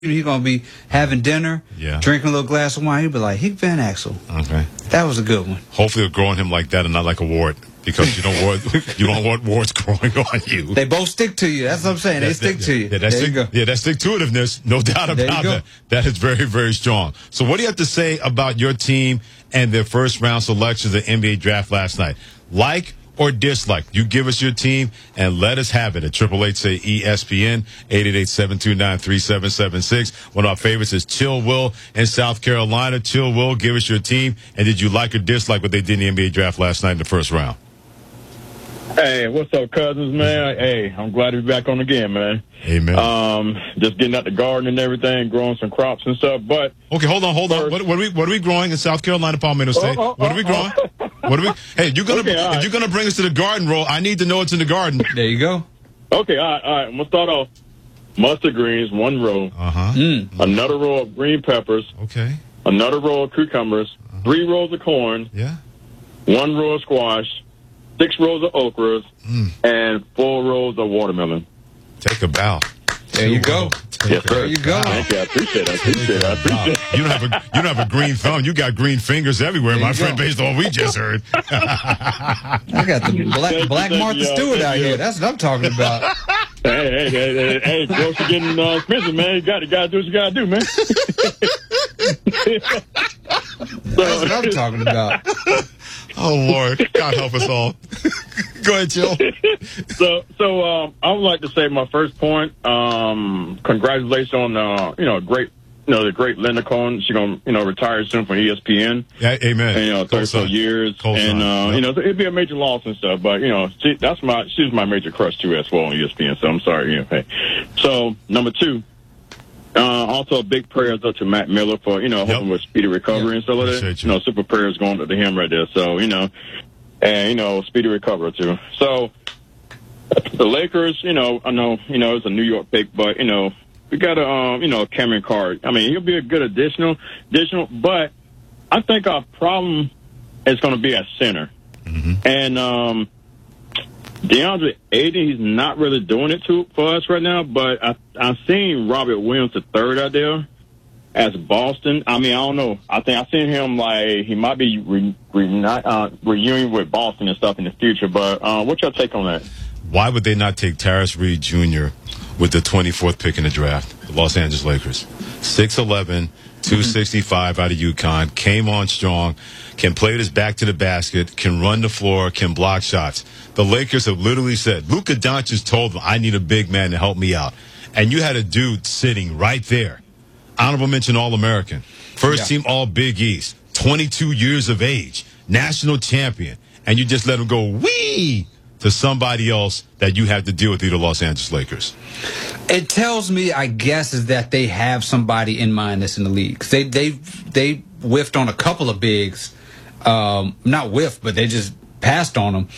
He's going to be having dinner, drinking a little glass of wine. He'll be like, Hick Van Axel. Okay. That was a good one. Hopefully it'll grow on him like that and not like a wart, because you don't want warts growing on you. They both stick to you. That's what I'm saying. They stick to you. Yeah, that's stick-to-itiveness, no doubt about that. That is very, very strong. So what do you have to say about your team and their first-round selections of the NBA draft last night? Like or dislike? You give us your team and let us have it at 888-SAY-ESPN, 888-729-3776. One of our favorites is Chill Will in South Carolina. Chill Will, give us your team. And did you like or dislike what they did in the NBA draft last night in the first round? Hey, what's up, cousins, man? Hey, I'm glad to be back on again, man. Amen. Just getting out the garden and everything, growing some crops and stuff. But okay, hold on. What are we growing in South Carolina, Palmetto State? What are we growing? Hey, if you're gonna bring us to the garden roll, I need to know it's in the garden. There you go. Okay, all right. I'm gonna start off. Mustard greens, one row. Another row of green peppers. Okay. Another row of cucumbers. 3 rows of corn. Yeah. 1 row of squash. 6 rows of okras. And 4 rows of watermelon. Take a bow. There you go. Yes, sir. There you go. Thank you. I appreciate it. You don't have a green thumb. You got green fingers everywhere, my friend, based on what we just heard. I got the black Martha Stewart out here. That's what I'm talking about. Hey, grocery getting expensive, man. You gotta do what you gotta do, man. That's what I'm talking about. Oh, Lord. God help us all. Go ahead, Jill. So I would like to say my first point, congratulations on, the great Linda Cohn. She's going to, retire soon from ESPN. Yeah, amen. And, 34 years. It'd be a major loss and stuff, but, she's my major crush, too, as well on ESPN, so I'm sorry, hey. So, number 2. Also, a big prayers up to Matt Miller for, hoping with speedy recovery and stuff like that. Super prayers going to him right there. So, and, speedy recovery too. So, the Lakers, I know, it's a New York pick, but, we got Cameron Carr. I mean, he'll be a good additional, but I think our problem is going to be at center. And, DeAndre Ayton, he's not really doing it for us right now, but I've seen Robert Williams III out there as Boston. I mean, I don't know. I think I've seen him he might be reuniting with Boston and stuff in the future, but what's your take on that? Why would they not take Tyrese Reed Jr. with the 24th pick in the draft, the Los Angeles Lakers? 6'11", 265 out of UConn, came on strong, can play with his back to the basket, can run the floor, can block shots. The Lakers have literally said, Luka Doncic told them, I need a big man to help me out. And you had a dude sitting right there. Honorable mention All-American. First team All-Big East. 22 years of age. National champion. And you just let him go, wee, to somebody else that you have to deal with, the Los Angeles Lakers. It tells me, I guess, is that they have somebody in mind that's in the league. They whiffed on a couple of bigs. Not whiffed, but they just passed on them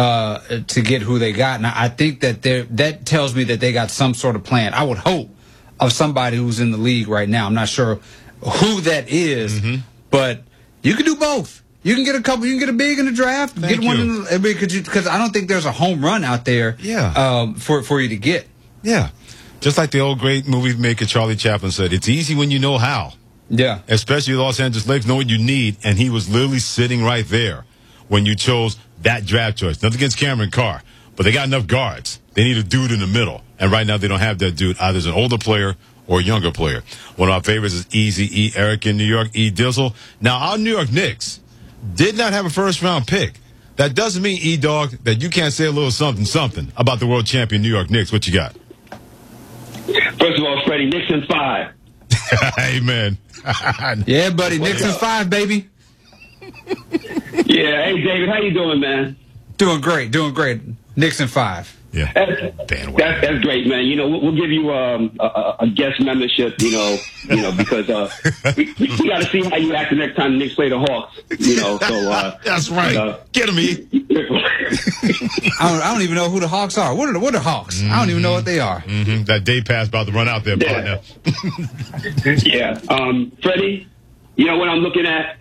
to get who they got. And I think that tells me that they got some sort of plan. I would hope of somebody who's in the league right now. I'm not sure who that is, but you can do both. You can get a couple. You can get a big in the draft. Get one because I don't think there's a home run out there. For you to get. Yeah, just like the old great movie maker Charlie Chaplin said, it's easy when you know how. Yeah, especially the Los Angeles Lakers know what you need, and he was literally sitting right there when you chose that draft choice. Nothing against Cameron Carr, but they got enough guards. They need a dude in the middle, and right now they don't have that dude. Either as an older player or a younger player. One of our favorites is Easy E. Eric in New York, E. Dizzle. Now, our New York Knicks did not have a first-round pick. That doesn't mean, E-Dog, that you can't say a little something about the world champion New York Knicks. What you got? First of all, Freddie, Knicks in 5. Amen. Yeah, buddy, Knicks in 5, baby. Yeah, hey, David, how you doing, man? Doing great. Knicks in 5. Yeah, that's great, man. We'll give you a guest membership. Because we got to see how you act the next time the Knicks play the Hawks. So that's right. Get them, E. I don't even know who the Hawks are. What are Hawks? I don't even know what they are. That day pass about to run out there, partner. Yeah, Freddie. What I'm looking at.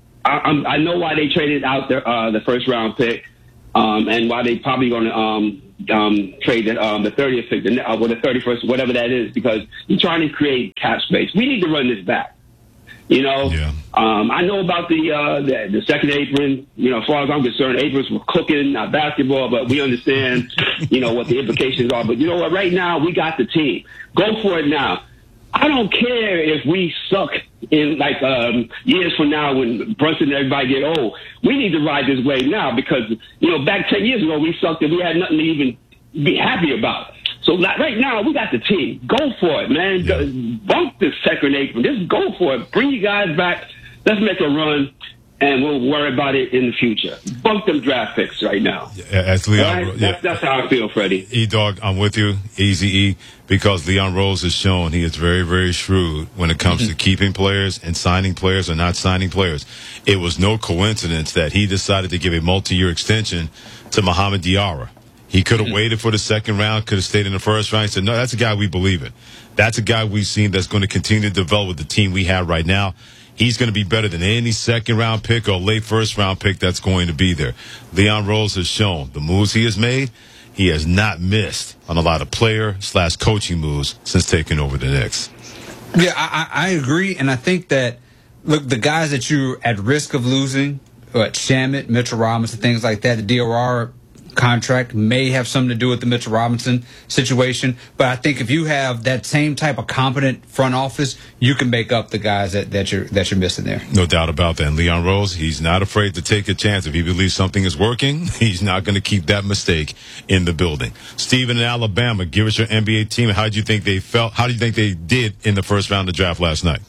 I know why they traded out the first round pick. And why they probably going to trade the 30th pick, the 31st, whatever that is, because you're trying to create cap space. We need to run this back. I know about the second apron. As far as I'm concerned, aprons were cooking, not basketball, but we understand, what the implications are. But you know what? Right now, we got the team. Go for it now. I don't care if we suck in years from now when Brunson and everybody get old. We need to ride this wave now because, back 10 years ago, we sucked and we had nothing to even be happy about. So right now, we got the team. Go for it, man. Yeah. Bump this second apron. Just go for it. Bring you guys back. Let's make a run, and we'll worry about it in the future. Bump them draft picks right now. As Leon, right? That's how I feel, Freddie. E-Dog, I'm with you, Easy-E, because Leon Rose has shown he is very, very shrewd when it comes to keeping players and signing players or not signing players. It was no coincidence that he decided to give a multi-year extension to Mohamed Diarra. He could have waited for the second round, could have stayed in the first round. He said, no, that's a guy we believe in. That's a guy we've seen that's going to continue to develop with the team we have right now. He's going to be better than any second-round pick or late first-round pick that's going to be there. Leon Rose has shown the moves he has made. He has not missed on a lot of player/coaching moves since taking over the Knicks. Yeah, I agree, and I think that, look, the guys that you're at risk of losing, Shamet, Mitchell Robinson, things like that, the DRR contract may have something to do with the Mitchell Robinson situation, but I think if you have that same type of competent front office, you can make up the guys that you're missing there. No doubt about that. And Leon Rose, he's not afraid to take a chance. If he believes something is working, he's not going to keep that mistake in the building. Steven in Alabama, give us your NBA team. How do you think they felt? How do you think they did in the first round of the draft last night?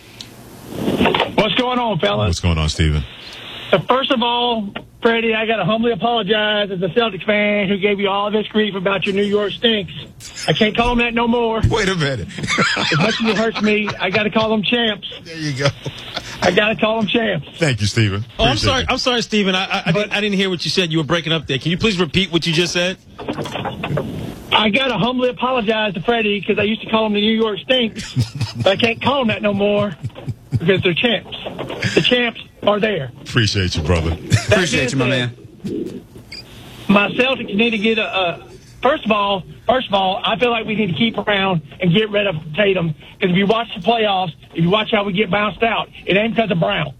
What's going on, fellas? What's going on, Steven? First of all, Freddie, I got to humbly apologize as a Celtics fan who gave you all this grief about your New York stinks. I can't call them that no more. Wait a minute. As much as it hurts me, I got to call them champs. There you go. I got to call them champs. Thank you, Steven. Oh, I'm sorry. I'm sorry, Steven. I didn't hear what you said. You were breaking up there. Can you please repeat what you just said? I got to humbly apologize to Freddie because I used to call them the New York stinks, but I can't call them that no more because they're champs. The champs are there. Appreciate you, brother. Appreciate you, my man. My Celtics need to get First of all, I feel like we need to keep around and get rid of Tatum because if you watch the playoffs, if you watch how we get bounced out, it ain't because of Brown.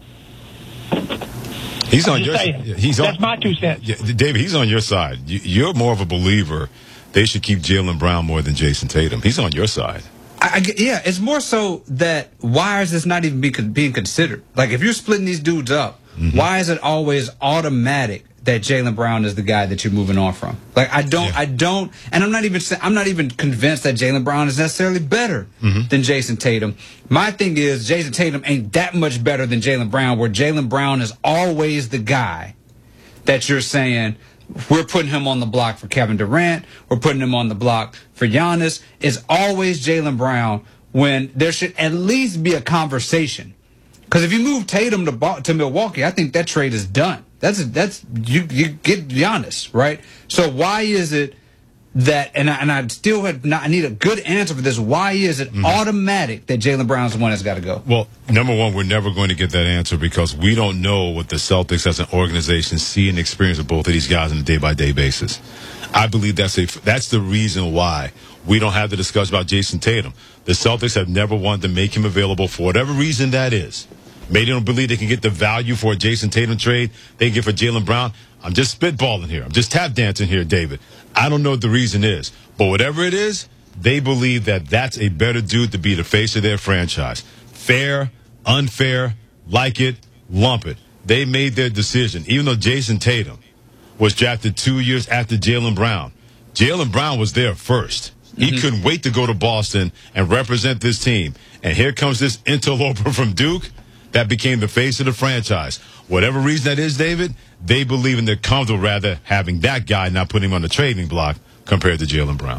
He's on your side. That's my 2 cents. Yeah, David, he's on your side. You're more of a believer they should keep Jaylen Brown more than Jason Tatum. He's on your side. Yeah, it's more so that why is this not even being considered? Like, if you're splitting these dudes up, why is it always automatic that Jaylen Brown is the guy that you're moving on from? Like, I don't, and I'm not even convinced that Jaylen Brown is necessarily better than Jason Tatum. My thing is, Jason Tatum ain't that much better than Jaylen Brown, where Jaylen Brown is always the guy that you're saying, we're putting him on the block for Kevin Durant. We're putting him on the block for Giannis. It's always Jaylen Brown when there should at least be a conversation. Because if you move Tatum to Milwaukee, I think that trade is done. That's you get Giannis, right? So why is it that, and I still I need a good answer for this. Why is it automatic that Jaylen Brown's the one that's got to go? Well, number one, we're never going to get that answer because we don't know what the Celtics as an organization see and experience of both of these guys on a day-by-day basis. I believe that's the reason why we don't have the discussion about Jason Tatum. The Celtics have never wanted to make him available for whatever reason that is. Maybe they don't believe they can get the value for a Jason Tatum trade they can get for Jaylen Brown. I'm just spitballing here. I'm just tap dancing here, David. I don't know what the reason is. But whatever it is, they believe that that's a better dude to be the face of their franchise. Fair, unfair, like it, lump it. They made their decision. Even though Jason Tatum was drafted 2 years after Jaylen Brown, Jaylen Brown was there first. He couldn't wait to go to Boston and represent this team. And here comes this interloper from Duke that became the face of the franchise. Whatever reason that is, David, they believe in their comfortable rather having that guy, not putting him on the trading block compared to Jaylen Brown.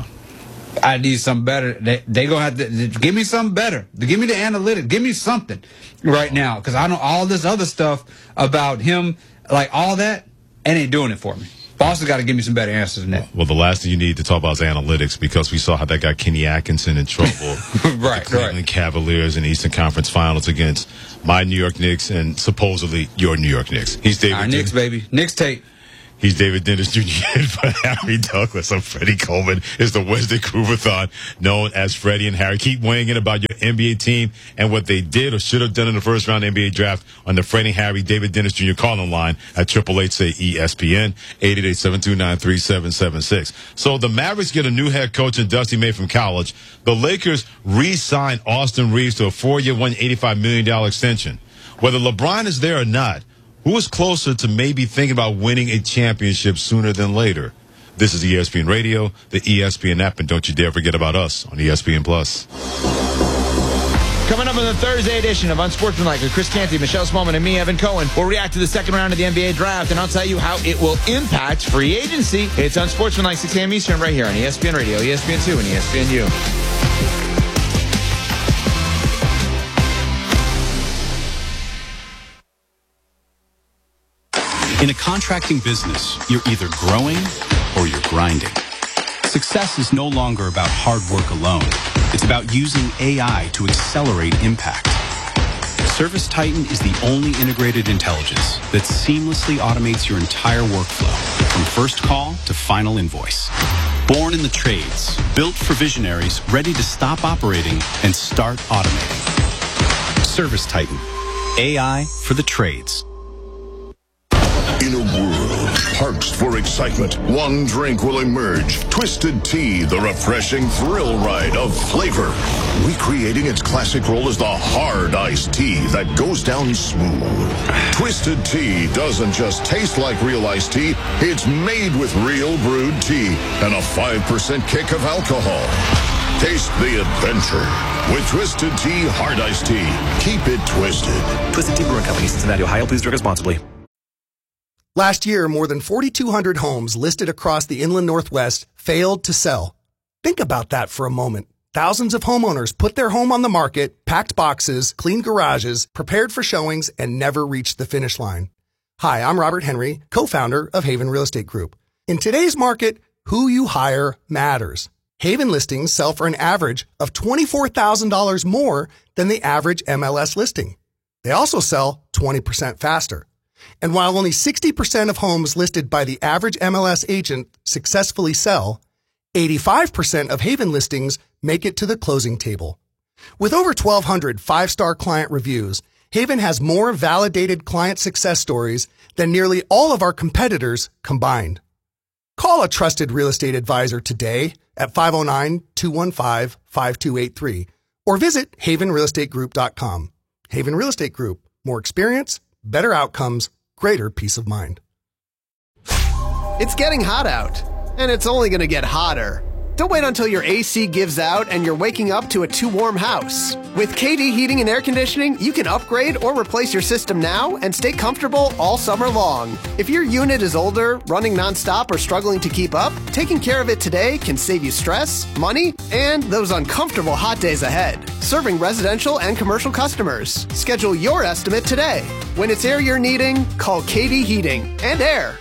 I need something better. They gonna have to give me something better. Give me the analytics. Give me something right now, because I know all this other stuff about him, like all that, and ain't doing it for me. Boston got to give me some better answers than that. Well, the last thing you need to talk about is analytics, because we saw how that got Kenny Atkinson in trouble. Right, the Cleveland Cavaliers in the Eastern Conference Finals against my New York Knicks and supposedly your New York Knicks. He's David. Our Knicks, baby. Knicks tape. He's David Dennis Jr. for Harry Douglas. I'm Freddie Coleman. It's the Wednesday Groovathon, known as Freddie and Harry. Keep weighing in about your NBA team and what they did or should have done in the first round NBA draft on the Freddie and Harry David Dennis Jr. call-in line at 888-SAY-ESPN, 888-729-3776. So the Mavericks get a new head coach in Dusty May from college. The Lakers re-sign Austin Reeves to a 4-year, $185 million extension. Whether LeBron is there or not, who is closer to maybe thinking about winning a championship sooner than later? This is ESPN Radio, the ESPN app, and don't you dare forget about us on ESPN Plus. Coming up on the Thursday edition of Unsportsmanlike with Chris Canty, Michelle Smallman, and me, Evan Cohen, we'll react to the second round of the NBA draft, and I'll tell you how it will impact free agency. It's Unsportsmanlike, 6 a.m. Eastern, right here on ESPN Radio, ESPN2, and ESPNU. In a contracting business, you're either growing or you're grinding. Success is no longer about hard work alone. It's about using AI to accelerate impact. ServiceTitan is the only integrated intelligence that seamlessly automates your entire workflow, from first call to final invoice. Born in the trades, built for visionaries ready to stop operating and start automating. ServiceTitan, AI for the trades. In a world parched for excitement, one drink will emerge. Twisted Tea, the refreshing thrill ride of flavor. Recreating its classic role as the hard iced tea that goes down smooth. Twisted Tea doesn't just taste like real iced tea, it's made with real brewed tea and a 5% kick of alcohol. Taste the adventure with Twisted Tea Hard Iced Tea. Keep it twisted. Twisted Tea Brewing Company, Cincinnati, Ohio. Please drink responsibly. Last year, more than 4,200 homes listed across the inland Northwest failed to sell. Think about that for a moment. Thousands of homeowners put their home on the market, packed boxes, cleaned garages, prepared for showings, and never reached the finish line. Hi, I'm Robert Henry, co-founder of Haven Real Estate Group. In today's market, who you hire matters. Haven listings sell for an average of $24,000 more than the average MLS listing. They also sell 20% faster. And while only 60% of homes listed by the average MLS agent successfully sell, 85% of Haven listings make it to the closing table. With over 1,200 five-star client reviews, Haven has more validated client success stories than nearly all of our competitors combined. Call a trusted real estate advisor today at 509-215-5283 or visit havenrealestategroup.com. Haven Real Estate Group. More experience, better outcomes, greater peace of mind. It's getting hot out, and it's only going to get hotter. Don't wait until your AC gives out and you're waking up to a too warm house. With KD Heating and Air Conditioning, you can upgrade or replace your system now and stay comfortable all summer long. If your unit is older, running nonstop, or struggling to keep up, taking care of it today can save you stress, money, and those uncomfortable hot days ahead. Serving residential and commercial customers. Schedule your estimate today. When it's air you're needing, call KD Heating and Air.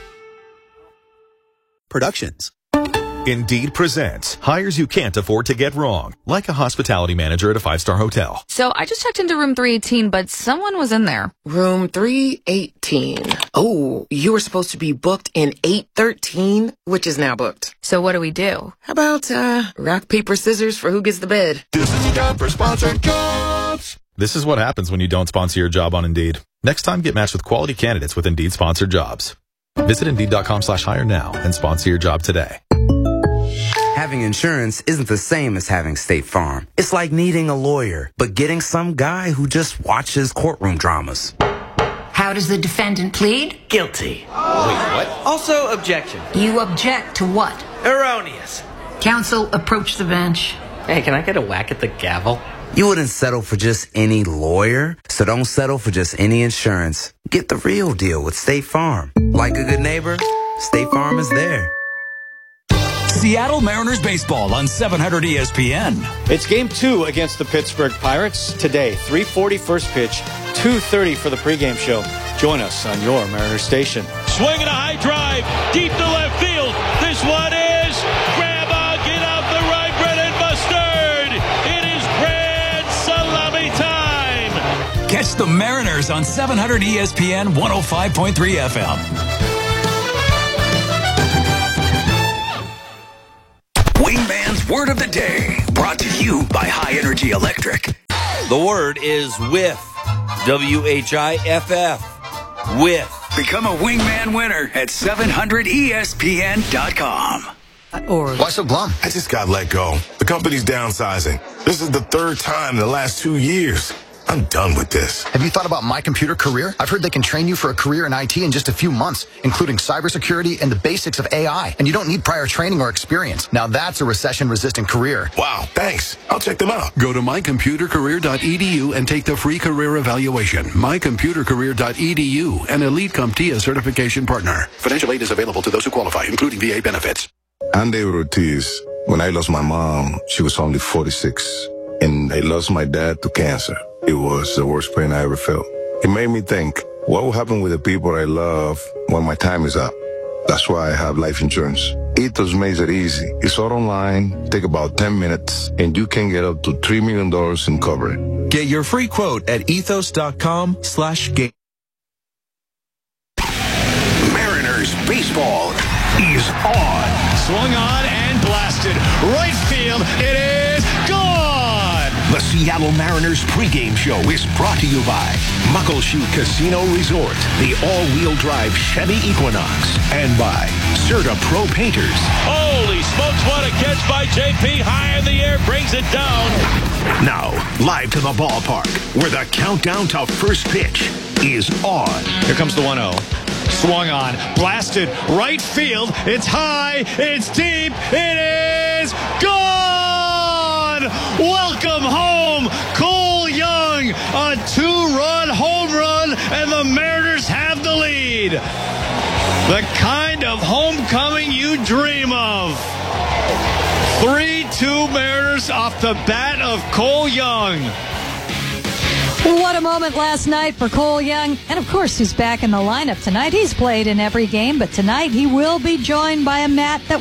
Productions. Indeed presents hires you can't afford to get wrong, like a hospitality manager at a five-star hotel. So I just checked into room 318, but someone was in there. Room 318. Oh, you were supposed to be booked in 813, which is now booked. So what do we do? How about rock, paper, scissors for who gets the bid? This is time for sponsored jobs. This is what happens when you don't sponsor your job on Indeed. Next time, get matched with quality candidates with Indeed sponsored jobs. Visit Indeed.com/hire now and sponsor your job today. Having insurance isn't the same as having State Farm. It's like needing a lawyer, but getting some guy who just watches courtroom dramas. How does the defendant plead? Guilty. Wait, what? Also, objection. You object to what? Erroneous. Counsel, approach the bench. Hey, can I get a whack at the gavel? You wouldn't settle for just any lawyer, so don't settle for just any insurance. Get the real deal with State Farm. Like a good neighbor, State Farm is there. Seattle Mariners baseball on 700 ESPN. It's Game 2 against the Pittsburgh Pirates today. 3:40 first pitch, 2:30 for the pregame show. Join us on your Mariners station. Swinging a high drive, deep to left field. This one is grab a get out the right, Brennan Mustard. It is grand salami time. Catch the Mariners on 700 ESPN 105.3 FM. word of the day, brought to you by High Energy Electric. The word is whiff. WHIFF. Whiff. Become a wingman winner at 700ESPN.com. Why so glum? I just got let go. The company's downsizing. This is the third time in the last 2 years. I'm done with this. Have you thought about My Computer Career? I've heard they can train you for a career in IT in just a few months, including cybersecurity and the basics of AI. And you don't need prior training or experience. Now that's a recession-resistant career. Wow, thanks. I'll check them out. Go to mycomputercareer.edu and take the free career evaluation. mycomputercareer.edu, an Elite CompTIA certification partner. Financial aid is available to those who qualify, including VA benefits. I'm David Ortiz. When I lost my mom, she was only 46. And I lost my dad to cancer. It was the worst pain I ever felt. It made me think, what will happen with the people I love when my time is up? That's why I have life insurance. Ethos makes it easy. It's all online, take about 10 minutes, and you can get up to $3 million in coverage. Get your free quote at ethos.com/game. Mariners baseball is on. Swung on and blasted. Right field, it is gone! The Seattle Mariners pregame show is brought to you by Muckleshoot Casino Resort, the all-wheel drive Chevy Equinox, and by Serta Pro Painters. Holy smokes, what a catch by JP. High in the air, brings it down. Now, live to the ballpark, where the countdown to first pitch is on. Here comes the 1-0. Swung on, blasted, right field. It's high, it's deep, it is gone! Welcome home, Cole Young, a 2-run home run, and the Mariners have the lead. The kind of homecoming you dream of. 3-2 Mariners off the bat of Cole Young. What a moment last night for Cole Young. And, of course, he's back in the lineup tonight. He's played in every game, but tonight he will be joined by a bat that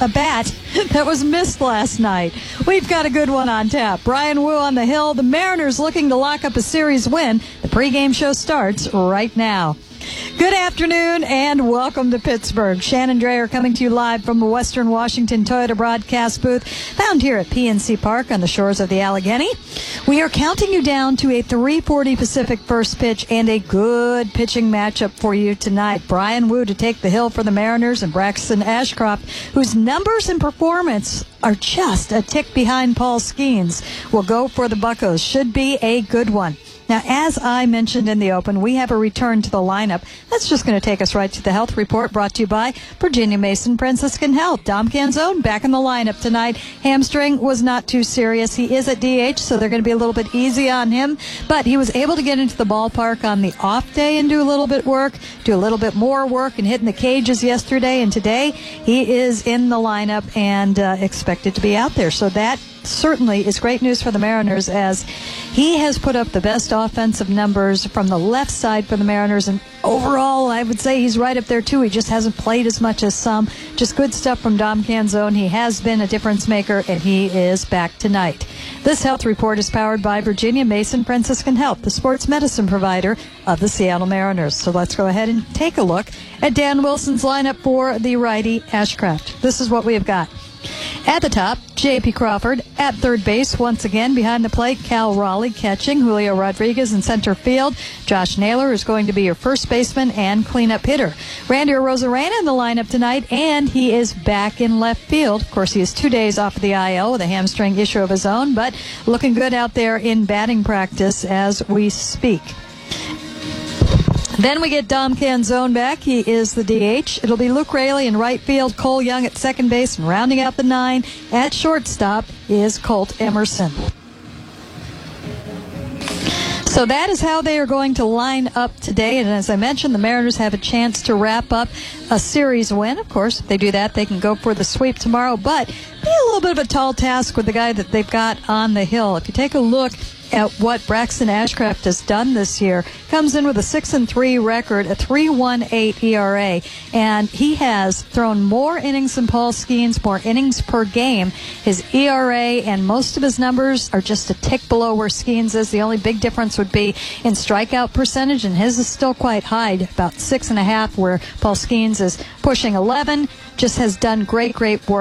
was missed last night. We've got a good one on tap. Brian Wu on the hill. The Mariners looking to lock up a series win. The pregame show starts right now. Good afternoon and welcome to Pittsburgh. Shannon Drayer coming to you live from the Western Washington Toyota broadcast booth found here at PNC Park on the shores of the Allegheny. We are counting you down to a 3:40 Pacific first pitch and a good pitching matchup for you tonight. Brian Wu to take the hill for the Mariners and Braxton Ashcroft, whose numbers and performance are just a tick behind Paul Skeens, will go for the Buccos. Should be a good one. Now, as I mentioned in the open, we have a return to the lineup. That's just going to take us right to the health report brought to you by Virginia Mason Franciscan Health. Dom Canzone back in the lineup tonight. Hamstring was not too serious. He is at DH, so they're going to be a little bit easy on him. But he was able to get into the ballpark on the off day and do a little bit more work and hitting the cages yesterday. And today he is in the lineup and expected to be out there. So that certainly is great news for the Mariners, as he has put up the best offensive numbers from the left side for the Mariners, and overall I would say he's right up there too. He just hasn't played as much as some. Just good stuff from Dom Canzone. He has been a difference maker, and he is back tonight. This health report is powered by Virginia Mason Franciscan Health, the sports medicine provider of the Seattle Mariners. So let's go ahead and take a look at Dan Wilson's lineup for the righty Ashcraft. This is what we have got. At the top, J.P. Crawford. At third base, once again, behind the plate, Cal Raleigh catching. Julio Rodriguez in center field. Josh Naylor is going to be your first baseman and cleanup hitter. Randy Arozarena in the lineup tonight, and he is back in left field. Of course, he is 2 days off of the IL with a hamstring issue of his own, but looking good out there in batting practice as we speak. Then we get Dom Canzone back. He is the DH. It'll be Luke Raley in right field, Cole Young at second base, and rounding out the 9 at shortstop is Colt Emerson. So that is how they are going to line up today. And as I mentioned, the Mariners have a chance to wrap up a series win. Of course, if they do that, they can go for the sweep tomorrow. But be a little bit of a tall task with the guy that they've got on the hill. If you take a look at what Braxton Ashcraft has done this year, comes in with a 6-3 record, a 3.18 ERA, and he has thrown more innings than Paul Skeens, more innings per game. His ERA and most of his numbers are just a tick below where Skeens is. The only big difference would be in strikeout percentage, and his is still quite high, about 6.5, where Paul Skeens is pushing 11. Just has done great work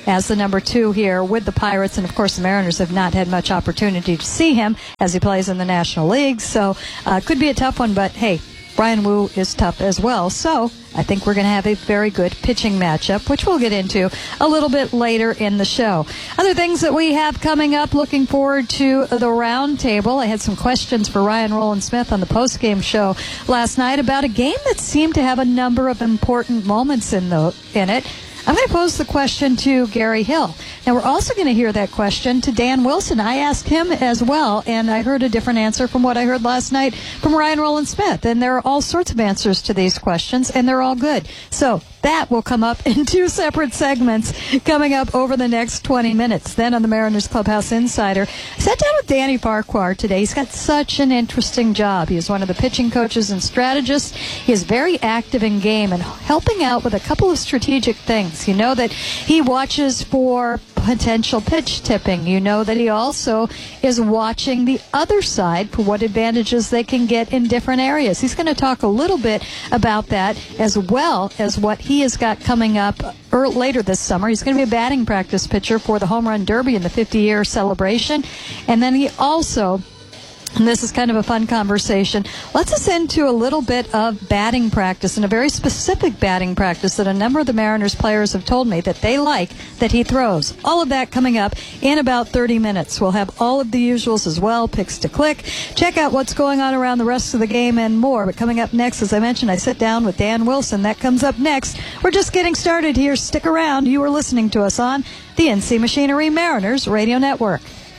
as the number 2 here with the Pirates. And, of course, the Mariners have not had much opportunity to see him as he plays in the National League. So could be a tough one, but, hey, Bryan Woo is tough as well. So I think we're going to have a very good pitching matchup, which we'll get into a little bit later in the show. Other things that we have coming up, looking forward to the round table. I had some questions for Ryan Rowland-Smith on the postgame show last night about a game that seemed to have a number of important moments in it. I'm going to pose the question to Gary Hill. Now, we're also going to hear that question to Dan Wilson. I asked him as well, and I heard a different answer from what I heard last night from Ryan Rowland-Smith. And there are all sorts of answers to these questions, and they're all good. So that will come up in 2 separate segments coming up over the next 20 minutes. Then on the Mariners Clubhouse Insider, I sat down with Danny Farquhar today. He's got such an interesting job. He is one of the pitching coaches and strategists. He is very active in game and helping out with a couple of strategic things. You know that he watches for potential pitch tipping. You know that he also is watching the other side for what advantages they can get in different areas. He's going to talk a little bit about that, as well as what he has got coming up later this summer. He's going to be a batting practice pitcher for the Home Run Derby in the 50-year celebration. And then he also, and this is kind of a fun conversation, lets us into a little bit of batting practice, and a very specific batting practice that a number of the Mariners players have told me that they like that he throws. All of that coming up in about 30 minutes. We'll have all of the usuals as well, picks to click. Check out what's going on around the rest of the game and more. But coming up next, as I mentioned, I sit down with Dan Wilson. That comes up next. We're just getting started here. Stick around. You are listening to us on the NC Machinery Mariners Radio Network.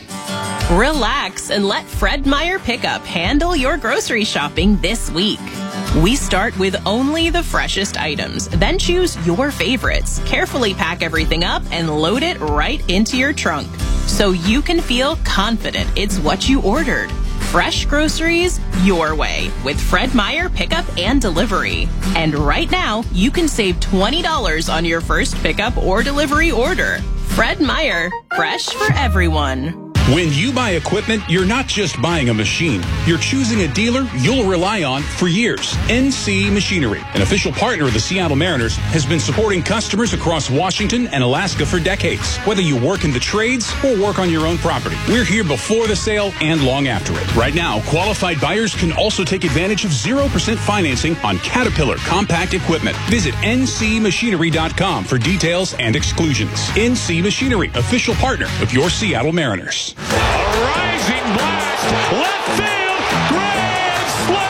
Relax and let Fred Meyer Pickup handle your grocery shopping this week. We start with only the freshest items, then choose your favorites, carefully pack everything up, and load it right into your trunk so you can feel confident it's what you ordered. Fresh groceries your way with Fred Meyer Pickup and Delivery. And right now, you can save $20 on your first pickup or delivery order. Fred Meyer, fresh for everyone. When you buy equipment, you're not just buying a machine. You're choosing a dealer you'll rely on for years. NC Machinery, an official partner of the Seattle Mariners, has been supporting customers across Washington and Alaska for decades. Whether you work in the trades or work on your own property, we're here before the sale and long after it. Right now, qualified buyers can also take advantage of 0% financing on Caterpillar compact equipment. Visit ncmachinery.com for details and exclusions. NC Machinery, official partner of your Seattle Mariners. A rising blast, left field, grand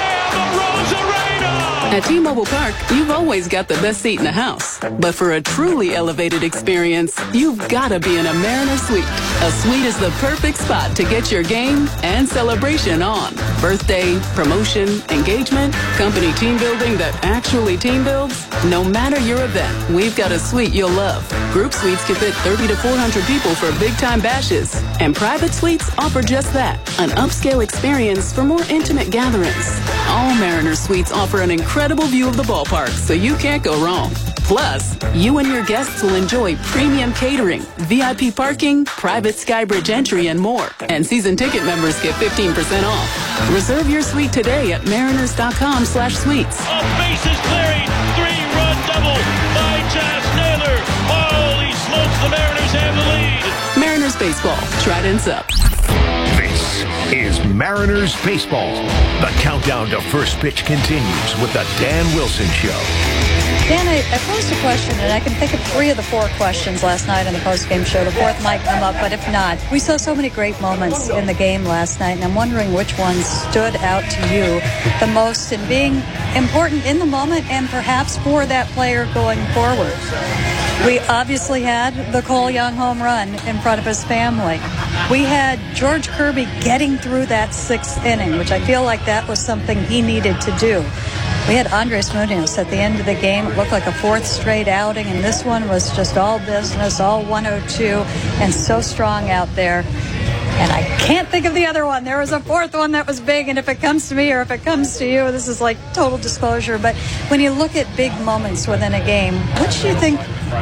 slam, Rosarena! At T-Mobile Park, you've always got the best seat in the house. But for a truly elevated experience, you've got to be in a Mariner Suite. A suite is the perfect spot to get your game and celebration on. Birthday, promotion, engagement, company team building that actually team builds. No matter your event, we've got a suite you'll love. Group suites can fit 30 to 400 people for big-time bashes. And private suites offer just that, an upscale experience for more intimate gatherings. All Mariner Suites offer an incredible view of the ballpark, so you can't go wrong. Plus, you and your guests will enjoy premium catering, VIP parking, private Skybridge entry, and more. And season ticket members get 15% off. Reserve your suite today at mariners.com/suites. Bases clearing, 3-run double by Josh Naylor. Holy smokes, the Mariners have the lead. Mariners Baseball, Trident's up. This is Mariners Baseball. The countdown to first pitch continues with the Dan Wilson Show. Dan, I posed a question, and I can think of 3 of the 4 questions last night on the postgame show. The 4th might come up, but if not, we saw so many great moments in the game last night, and I'm wondering which ones stood out to you the most in being important in the moment and perhaps for that player going forward. We obviously had the Cole Young home run in front of his family. We had George Kirby getting through that 6th inning, which I feel like that was something he needed to do. We had Andres Munoz at the end of the game. It looked like a 4th straight outing, and this one was just all business, all 102, and so strong out there. And I can't think of the other one. There was a 4th one that was big, and if it comes to me or if it comes to you, this is like total disclosure. But when you look at big moments within a game, which do you think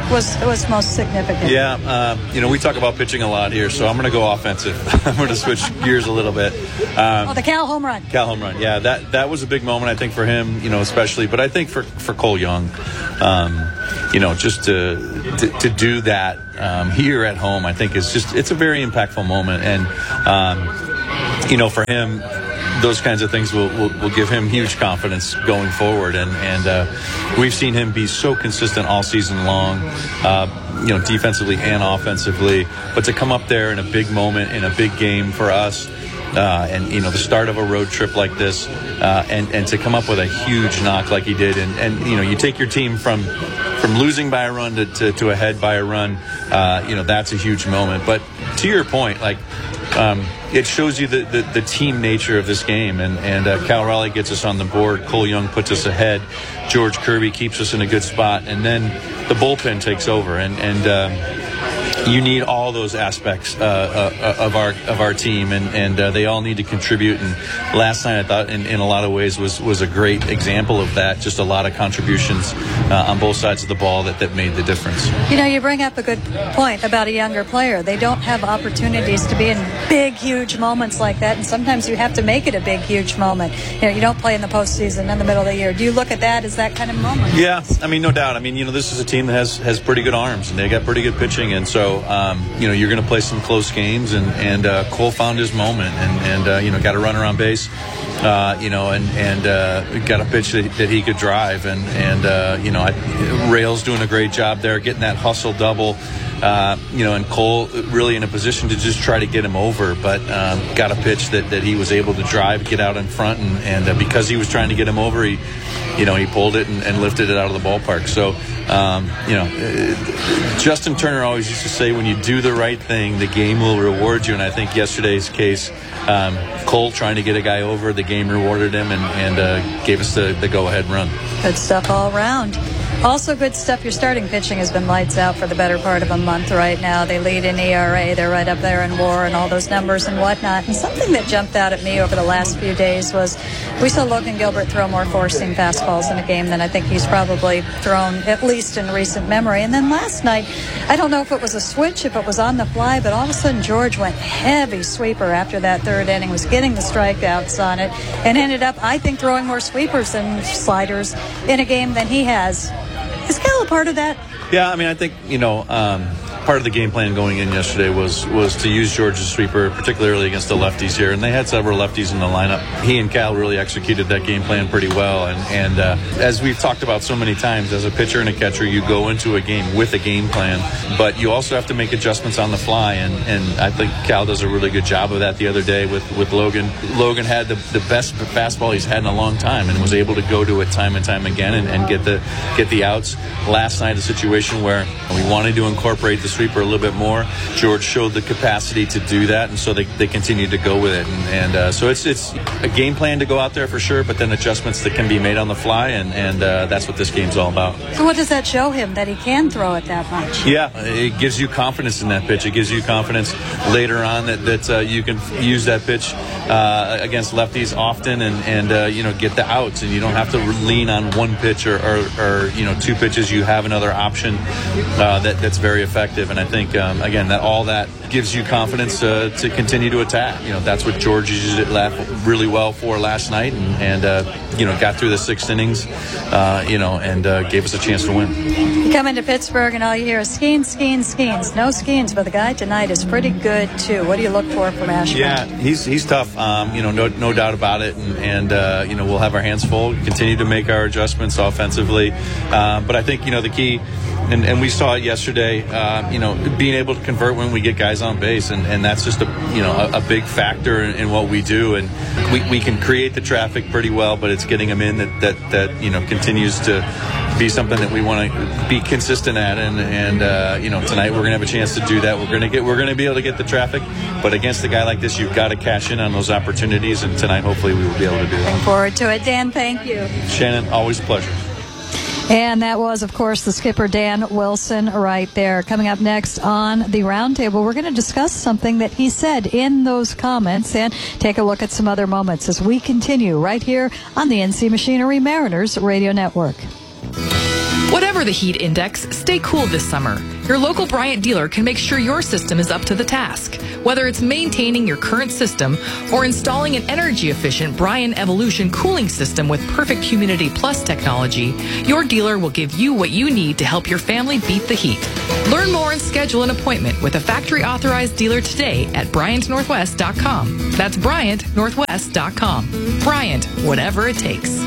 was most significant? Yeah, we talk about pitching a lot here, so I'm going to go offensive. I'm going to switch gears a little bit. The Cal home run. Cal home run, yeah. That was a big moment, I think, for him, especially. But I think for Cole Young, just to do that, here at home, I think it's a very impactful moment. And, for him, those kinds of things will give him huge confidence going forward. And we've seen him be so consistent all season long, defensively and offensively. But to come up there in a big moment, in a big game for us, and the start of a road trip like this, and to come up with a huge knock like he did, and you take your team from losing by a run to ahead by a run, that's a huge moment. But to your point, it shows you the team nature of this game, and Cal Raleigh gets us on the board. Cole Young puts us ahead. George Kirby keeps us in a good spot, and then the bullpen takes over, and you need all those aspects of our team, and they all need to contribute. And last night, I thought, in a lot of ways, was a great example of that. Just a lot of contributions on both sides of the ball that made the difference. You bring up a good point about a younger player. They don't have opportunities to be in big, huge moments like that, and sometimes you have to make it a big, huge moment. You don't play in the postseason in the middle of the year. Do you look at that as that kind of moment? Yeah, no doubt. This is a team that has pretty good arms, and they got pretty good pitching, and so you're going to play some close games, and Cole found his moment, and got a runner on base, and got a pitch that he could drive, and Rail's doing a great job there, getting that hustle double, and Cole really in a position to just try to get him over, but got a pitch that he was able to drive, get out in front, and because he was trying to get him over, he pulled it and lifted it out of the ballpark. So, Justin Turner always used to say, when you do the right thing, the game will reward you. And I think yesterday's case, Cole trying to get a guy over, the game rewarded him and gave us the go-ahead run. Good stuff all around. Also good stuff, your starting pitching has been lights out for the better part of a month right now. They lead in ERA, they're right up there in WAR and all those numbers and whatnot. And something that jumped out at me over the last few days was we saw Logan Gilbert throw more four-seam fastballs in a game than I think he's probably thrown, at least in recent memory. And then last night, I don't know if it was a switch, if it was on the fly, but all of a sudden George went heavy sweeper after that third inning, was getting the strikeouts on it, and ended up, I think, throwing more sweepers and sliders in a game than he has. Is Cal a part of that? Yeah, I think, part of the game plan going in yesterday was to use George's sweeper, particularly against the lefties here. And they had several lefties in the lineup. He and Cal really executed that game plan pretty well. And as we've talked about so many times, as a pitcher and a catcher, you go into a game with a game plan, but you also have to make adjustments on the fly. And I think Cal does a really good job of that the other day with Logan. Logan had the best fastball he's had in a long time and was able to go to it time and time again and get the outs. Last night, a situation where we wanted to incorporate the sweeper a little bit more. George showed the capacity to do that, and so they continued to go with it. And so it's a game plan to go out there for sure, but then adjustments that can be made on the fly, and that's what this game's all about. So what does that show him, that he can throw it that much? Yeah, it gives you confidence in that pitch. It gives you confidence later on that you can use that pitch against lefties often and get the outs, and you don't have to lean on one pitch or two pitches. You have another option that's very effective, and I think again that gives you confidence to continue to attack. That's what George used it really well for last night, and got through the sixth innings, and gave us a chance to win. You come into Pittsburgh and all you hear is Skeens. No Skeens, but the guy tonight is pretty good too. What do you look for from Ashburn? Yeah, he's tough. No doubt about it, and we'll have our hands full. Continue to make our adjustments offensively, but I think the key. And we saw it yesterday, being able to convert when we get guys on base, and that's just a big factor in what we do. And we can create the traffic pretty well, but it's getting them in that continues to be something that we want to be consistent at. And tonight we're going to have a chance to do that. We're going to be able to get the traffic, but against a guy like this, you've got to cash in on those opportunities. And tonight, hopefully, we will be able to do that. Looking forward to it, Dan. Thank you, Shannon. Always a pleasure. And that was, of course, the skipper, Dan Wilson, right there. Coming up next on the Roundtable, we're going to discuss something that he said in those comments and take a look at some other moments as we continue right here on the NC Machinery Mariners Radio Network. Whatever the heat index, stay cool this summer. Your local Bryant dealer can make sure your system is up to the task. Whether it's maintaining your current system or installing an energy-efficient Bryan Evolution cooling system with Perfect Humidity Plus technology, your dealer will give you what you need to help your family beat the heat. Learn more and schedule an appointment with a factory-authorized dealer today at BryantNorthwest.com. That's BryantNorthwest.com. Bryant, whatever it takes.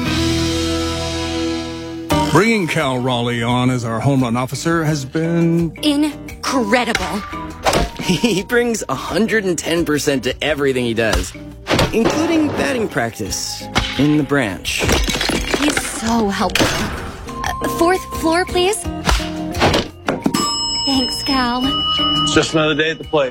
Bringing Cal Raleigh on as our home run officer has been incredible. He brings 110% to everything he does, including batting practice in the branch. He's so helpful. Fourth floor, please. Thanks, Cal. It's just another day at the plate.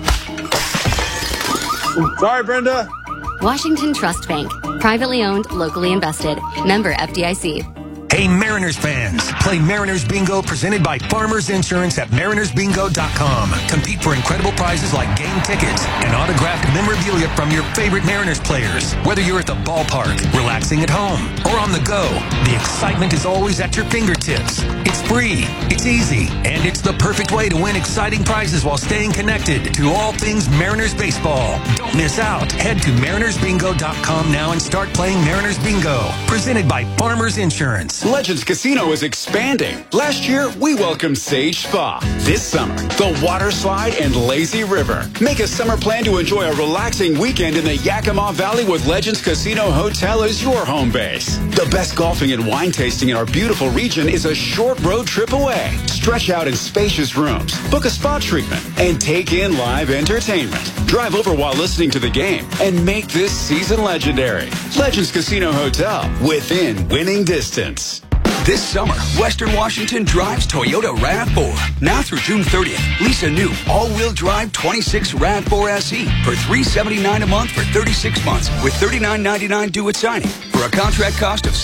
Sorry, Brenda. Washington Trust Bank. Privately owned, locally invested. Member FDIC. Hey, Mariners fans, play Mariners Bingo presented by Farmers Insurance at marinersbingo.com. Compete for incredible prizes like game tickets and autographed memorabilia from your favorite Mariners players. Whether you're at the ballpark, relaxing at home, or on the go, the excitement is always at your fingertips. It's free, it's easy, and it's the perfect way to win exciting prizes while staying connected to all things Mariners baseball. Don't miss out. Head to marinersbingo.com now and start playing Mariners Bingo. Presented by Farmers Insurance. Legends Casino is expanding. Last year, we welcomed Sage Spa. This summer, the Water Slide and Lazy River. Make a summer plan to enjoy a relaxing weekend in the Yakima Valley with Legends Casino Hotel as your home base. The best golfing and wine tasting in our beautiful region is a short road trip away. Stretch out in spacious rooms, book a spa treatment, and take in live entertainment. Drive over while listening to the game and make this season legendary. Legends Casino Hotel, within winning distance. This summer, Western Washington drives Toyota RAV4. Now through June 30th, lease a new all-wheel drive 26 RAV4 SE for $379 a month for 36 months with $39.99 due at signing for a contract cost of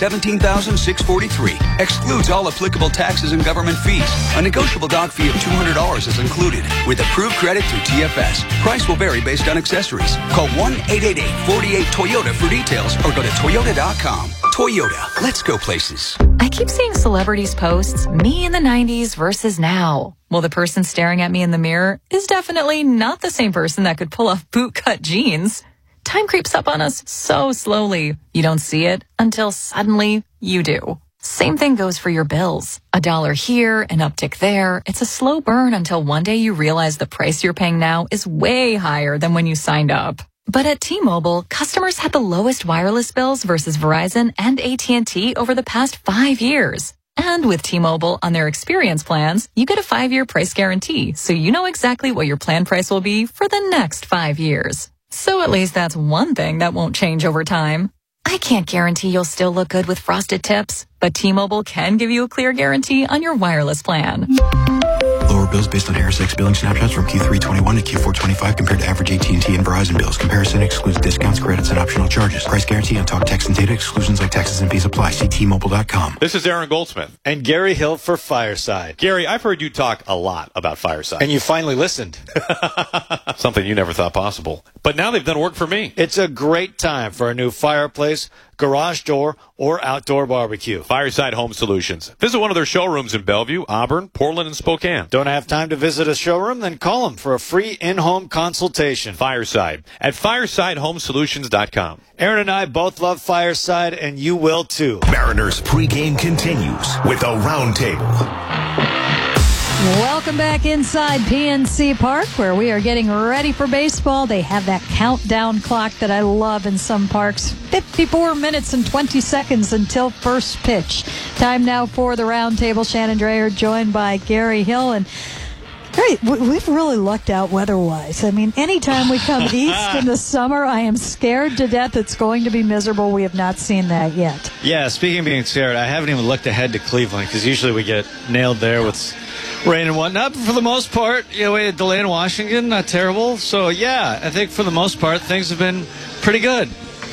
$17,643. Excludes all applicable taxes and government fees. A negotiable dock fee of $200 is included with approved credit through TFS. Price will vary based on accessories. Call 1-888-48-TOYOTA for details or go to toyota.com. Toyota, let's go places. I keep seeing celebrities posts, me in the 90s versus now. Well, the person staring at me in the mirror is definitely not the same person that could pull off bootcut jeans. Time creeps up on us so slowly. You don't see it until suddenly you do. Same thing goes for your bills. $1 here, an uptick there. It's a slow burn until one day you realize the price you're paying now is way higher than when you signed up. But at T-Mobile, customers had the lowest wireless bills versus Verizon and AT&T over the past 5 years. And with T-Mobile on their experience plans, you get a 5-year price guarantee, so you know exactly what your plan price will be for the next 5 years. So at least that's one thing that won't change over time. I can't guarantee you'll still look good with frosted tips, but T-Mobile can give you a clear guarantee on your wireless plan. Lower bills based on ErisX billing snapshots from Q3 21 to Q4 25 compared to average AT&T and Verizon bills. Comparison excludes discounts, credits, and optional charges. Price guarantee on talk, text, and data. Exclusions like taxes and fees apply. See T-Mobile.com. This is Aaron Goldsmith. And Gary Hill for Fireside. Gary, I've heard you talk a lot about Fireside. And you finally listened. Something you never thought possible. But now they've done work for me. It's a great time for a new fireplace, garage door, or outdoor barbecue. Fireside Home Solutions. Visit one of their showrooms in Bellevue, Auburn, Portland, and Spokane. Don't have time to visit a showroom? Then call them for a free in-home consultation. Fireside at firesidehomesolutions.com. Aaron and I both love Fireside, and you will too. Mariners pregame continues with a roundtable. Welcome back inside PNC Park, where we are getting ready for baseball. They have that countdown clock that I love in some parks. 54 minutes and 20 seconds until first pitch. Time now for the roundtable. Shannon Drayer joined by Gary Hill. And Gary, we've really lucked out weather-wise. I mean, anytime we come east in the summer, I am scared to death it's going to be miserable. We have not seen that yet. Yeah, speaking of being scared, I haven't even looked ahead to Cleveland, because usually we get nailed there with rain and whatnot. But for the most part, we had a delay in Washington, not terrible. So, yeah, I think for the most part, things have been pretty good.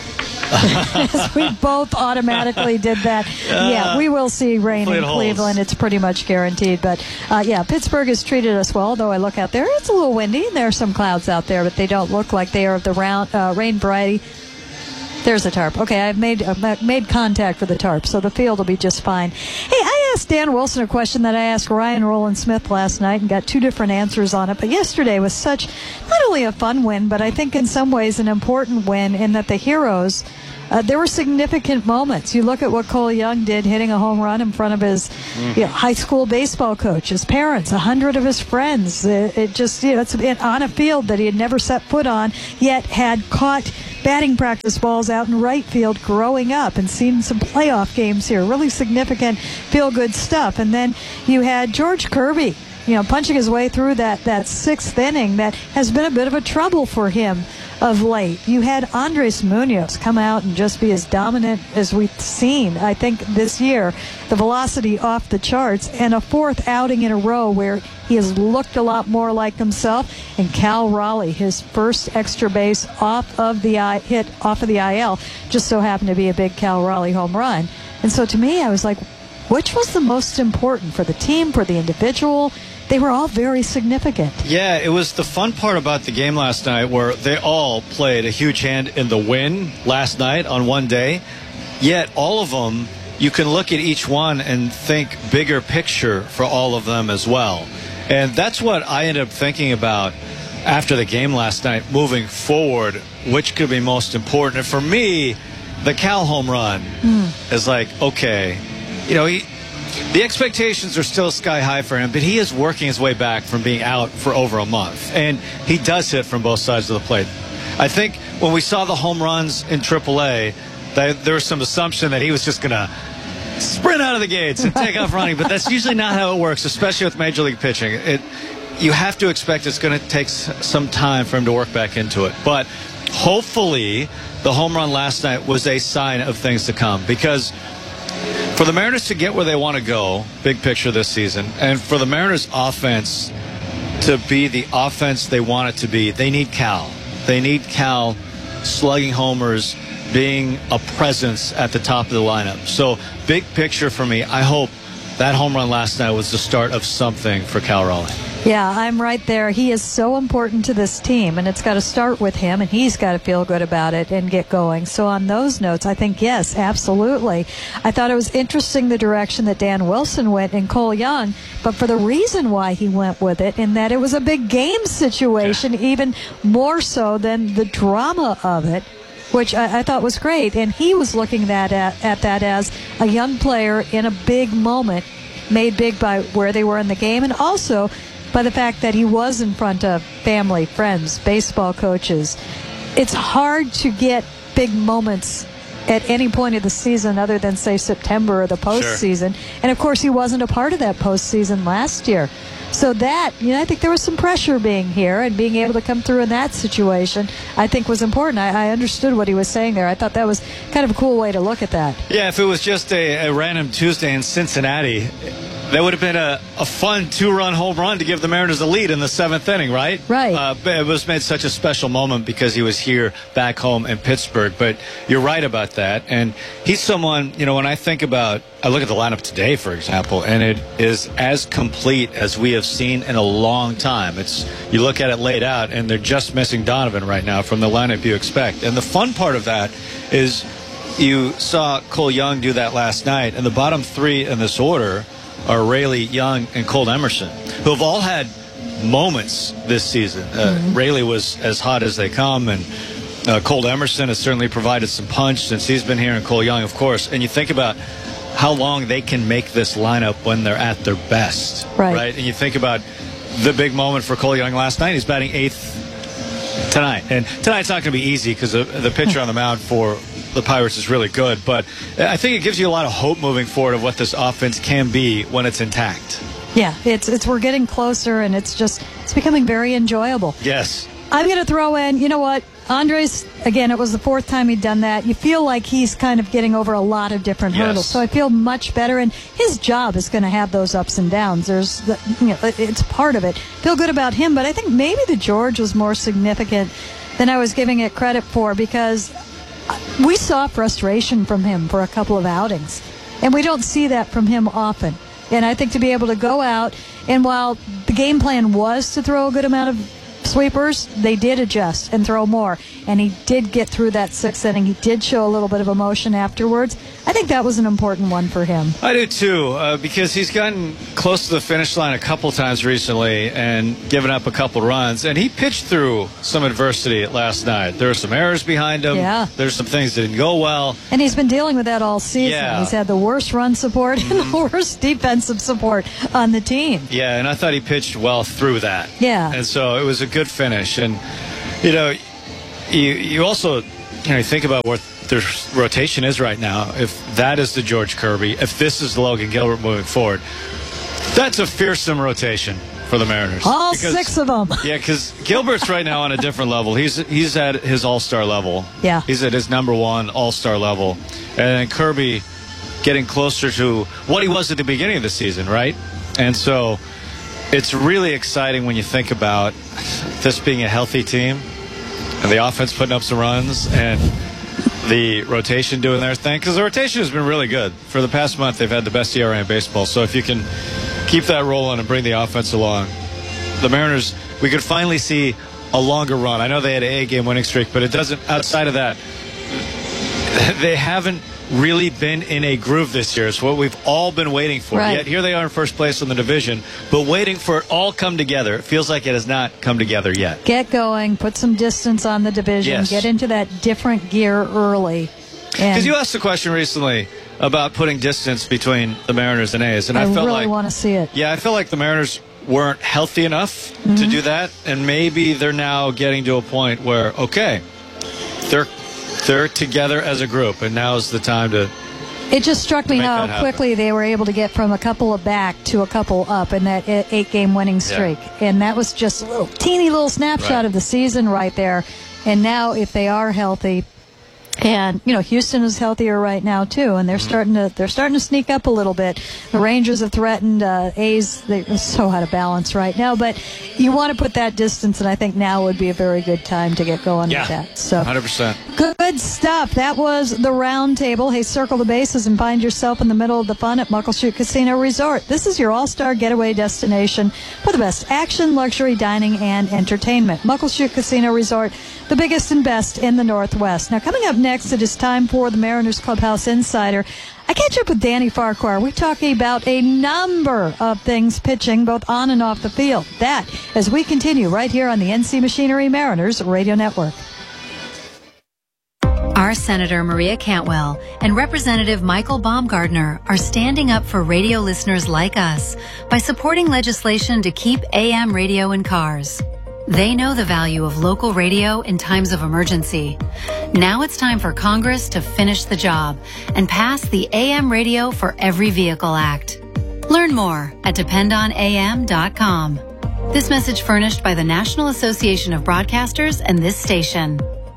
We both automatically did that. Yeah, we will see rain in Cleveland. It's pretty much guaranteed. But, yeah, Pittsburgh has treated us well, though I look out there. It's a little windy, and there are some clouds out there, but they don't look like they are of the rain variety. There's a tarp. Okay, I've made contact for the tarp, so the field will be just fine. Hey, I asked Dan Wilson a question that I asked Ryan Rowland-Smith last night and got two different answers on it. But yesterday was such, not only a fun win, but I think in some ways an important win in that the Heroes, there were significant moments. You look at what Cole Young did, hitting a home run in front of his high school baseball coach, his parents, 100 of his friends. It just, it's on a field that he had never set foot on, yet had caught batting practice balls out in right field growing up and seen some playoff games here. Really significant, feel-good stuff. And then you had George Kirby, punching his way through that sixth inning that has been a bit of a trouble for him of late. You had Andres Munoz come out and just be as dominant as we've seen, I think, this year. The velocity off the charts, and a fourth outing in a row where he has looked a lot more like himself. And Cal Raleigh, his first extra base hit off of the IL, just so happened to be a big Cal Raleigh home run. And so to me, I was like, which was the most important for the team, for the individual? They were all very significant. Yeah, it was the fun part about the game last night where they all played a huge hand in the win last night on one day. Yet all of them, you can look at each one and think bigger picture for all of them as well. And that's what I ended up thinking about after the game last night, moving forward, which could be most important. And for me, the Cal home run is like, okay, the expectations are still sky high for him, but he is working his way back from being out for over a month. And he does hit from both sides of the plate. I think when we saw the home runs in AAA, there was some assumption that he was just going to sprint out of the gates and take off running, but that's usually not how it works, especially with Major League pitching. You have to expect it's going to take some time for him to work back into it. But hopefully the home run last night was a sign of things to come, because for the Mariners to get where they want to go, big picture this season, and for the Mariners offense to be the offense they want it to be, they need Cal. They need Cal slugging homers, being a presence at the top of the lineup. So big picture for me, I hope that home run last night was the start of something for Cal Raleigh. Yeah, I'm right there. He is so important to this team, and it's got to start with him, and he's got to feel good about it and get going. So on those notes, I think, yes, absolutely. I thought it was interesting the direction that Dan Wilson went in Cole Young, but for the reason why he went with it, in that it was a big game situation, even more so than the drama of it, which I thought was great. And he was looking at that as a young player in a big moment, made big by where they were in the game, and also by the fact that he was in front of family, friends, baseball coaches. It's hard to get big moments at any point of the season other than, say, September or the postseason. Sure. And, of course, he wasn't a part of that postseason last year. So that, I think there was some pressure being here, and being able to come through in that situation, I think was important. I understood what he was saying there. I thought that was kind of a cool way to look at that. Yeah, if it was just a random Tuesday in Cincinnati, that would have been a fun two-run home run to give the Mariners a lead in the seventh inning, right? Right. But it was made such a special moment because he was here back home in Pittsburgh. But you're right about that. And he's someone, when I look at the lineup today, for example, and it is as complete as we have seen in a long time. You look at it laid out, and they're just missing Donovan right now from the lineup you expect. And the fun part of that is you saw Cole Young do that last night, and the bottom three in this order are Raley, Young, and Cole Emerson, who have all had moments this season. Raley was as hot as they come, and Cole Emerson has certainly provided some punch since he's been here, and Cole Young, of course. And you think about how long they can make this lineup when they're at their best, right? And you think about the big moment for Cole Young last night. He's batting eighth tonight. And tonight's not going to be easy because the pitcher on the mound for the Pirates is really good, but I think it gives you a lot of hope moving forward of what this offense can be when it's intact. Yeah, it's we're getting closer, and it's becoming very enjoyable. Yes. I'm going to throw in, you know what, Andres, again, it was the fourth time he'd done that. You feel like he's kind of getting over a lot of different hurdles, so I feel much better, and his job is going to have those ups and downs. It's part of it. Feel good about him, but I think maybe the George was more significant than I was giving it credit for, because we saw frustration from him for a couple of outings, and we don't see that from him often. And I think to be able to go out, and while the game plan was to throw a good amount of sweepers, they did adjust and throw more. And he did get through that 6th inning. He did show a little bit of emotion afterwards. I think that was an important one for him. I do too, because he's gotten close to the finish line a couple times recently and given up a couple runs. And he pitched through some adversity last night. There were some errors behind him. Yeah. There's some things that didn't go well. And he's been dealing with that all season. Yeah. He's had the worst run support and the worst defensive support on the team. Yeah, and I thought he pitched well through that. Yeah. And so it was a good finish. And, you know, you also, you think about what their rotation is right now. If that is the George Kirby, if this is Logan Gilbert moving forward, that's a fearsome rotation for the Mariners. All 6 of them. Yeah, because Gilbert's right now on a different level. He's at his all-star level. Yeah. He's at his #1 all-star level. And Kirby getting closer to what he was at the beginning of the season, right? And so it's really exciting when you think about this being a healthy team and the offense putting up some runs and the rotation doing their thing, because the rotation has been really good. For the past month, they've had the best ERA in baseball. So if you can keep that rolling and bring the offense along, the Mariners, we could finally see a longer run. I know they had an 8-game winning streak, but it doesn't, outside of that, they haven't really been in a groove this year. It's what we've all been waiting for. Right. Yet here they are in first place in the division, but waiting for it all come together. It feels like it has not come together yet. Get going, put some distance on the division, Yes. get into that different gear early. Because you asked the question recently about putting distance between the Mariners and A's, and I felt really like, want to see it. yeah, I felt like the Mariners weren't healthy enough to do that, and maybe they're now getting to a point where, okay, they're together as a group, and now is the time to. It just struck me make how that happen. quickly they were able to get from a couple of back to a couple up in that 8-game winning streak. And that was just a little teeny little snapshot of the season right there. And now if they are healthy, and Houston is healthier right now too, and they're starting to sneak up a little bit. The Rangers have threatened A's. They're so out of balance right now, but you want to put that distance, and I think now would be a very good time to get going with that. So 100%. good stuff. That was the round table. Hey, circle the bases and find yourself in the middle of the fun at Muckleshoot Casino Resort. This is your all-star getaway destination for the best action, luxury, dining, and entertainment. Muckleshoot Casino Resort, the biggest and best in the Northwest. Now, coming up next, it is time for the Mariners Clubhouse Insider. I catch up with Danny Farquhar. We're talking about a number of things pitching, both on and off the field. That as we continue right here on the NC Machinery Mariners Radio Network. Our Senator Maria Cantwell and Representative Michael Baumgardner are standing up for radio listeners like us by supporting legislation to keep AM radio in cars. They know the value of local radio in times of emergency. Now it's time for Congress to finish the job and pass the AM Radio for Every Vehicle Act. Learn more at dependonam.com. This message furnished by the National Association of Broadcasters and this station.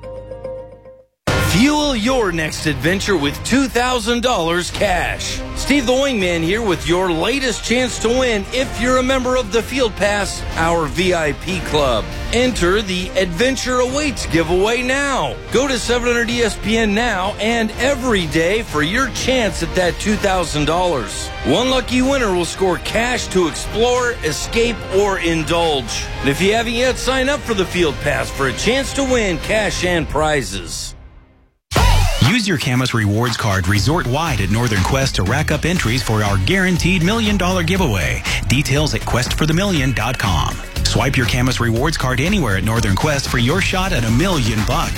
Fuel your next adventure with $2,000 cash. Steve the Wingman here with your latest chance to win if you're a member of the Field Pass, our VIP club. Enter the Adventure Awaits giveaway now. Go to 700ESPN now and every day for your chance at that $2,000. One lucky winner will score cash to explore, escape, or indulge. And if you haven't yet, sign up for the Field Pass for a chance to win cash and prizes. Use your Camus Rewards card resort-wide at Northern Quest to rack up entries for our guaranteed $1 million giveaway. Details at questforthemillion.com. Swipe your Camus Rewards card anywhere at Northern Quest for your shot at $1 million.